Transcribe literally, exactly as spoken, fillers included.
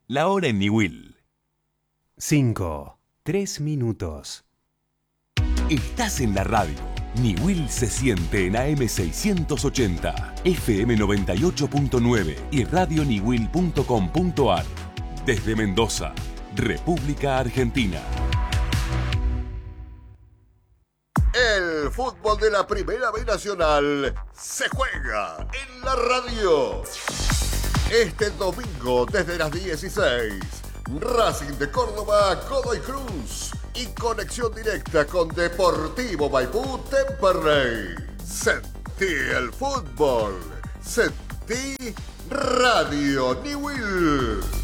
La hora en Niwil. cinco, tres minutos. Estás en la radio. Niwil se siente en A M seiscientos ochenta, F M noventa y ocho punto nueve y radio niwil punto com punto ar. Desde Mendoza, República Argentina. El fútbol de la Primera B Nacional se juega en la radio. Este domingo desde las dieciséis, Racing de Córdoba, Godoy Cruz y conexión directa con Deportivo Maipú Temperley. Sentí el fútbol, sentí Radio Niwil.